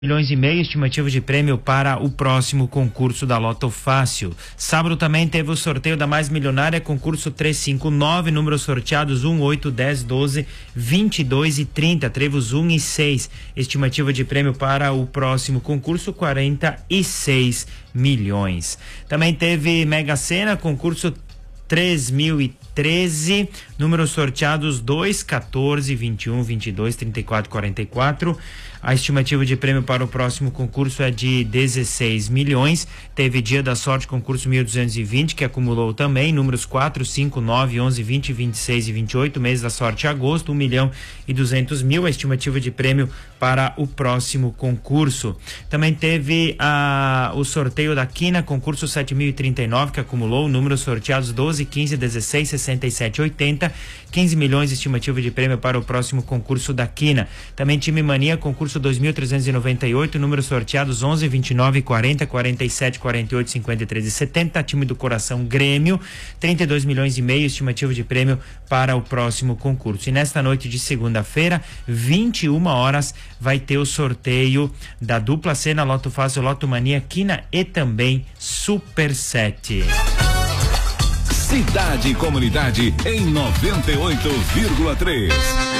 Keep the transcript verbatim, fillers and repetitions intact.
milhões e meio, estimativa de prêmio para o próximo concurso da Loto Fácil. Sábado também teve o sorteio da Mais Milionária, concurso trezentos e cinquenta e nove, números sorteados um, oito, dez, doze, vinte e dois e trinta, trevos um e seis. Estimativa de prêmio para o próximo concurso, quarenta e seis milhões. Também teve Mega Sena, concurso três mil e treze, números sorteados dois, quatorze, vinte e um, vinte e dois, trinta e quatro, quarenta e quatro. A estimativa de prêmio para o próximo concurso é de dezesseis milhões. Teve Dia da Sorte, concurso mil duzentos e vinte, que acumulou também números quatro, cinco, nove, onze, vinte, vinte e seis e vinte e oito. Mês da Sorte, agosto, um milhão e duzentos mil. A estimativa de prêmio para o próximo concurso. Também teve a, o sorteio da Quina, concurso sete mil e trinta e nove, que acumulou números sorteados doze, quinze, dezesseis, sessenta e sete, oitenta. quinze milhões, estimativa de prêmio para o próximo concurso da Quina. Também Time Mania, concurso dois mil trezentos e noventa e oito, números sorteados onze, vinte e nove, quarenta, quarenta e sete, quarenta e oito, cinquenta e três e setenta. Time do Coração Grêmio, trinta e dois milhões e meio, estimativa de prêmio para o próximo concurso. E nesta noite de segunda-feira, vinte e uma horas, vai ter o sorteio da dupla Cena, Loto Fácil, Loto Mania, Quina e também Super sete. Cidade e Comunidade em noventa e oito vírgula três.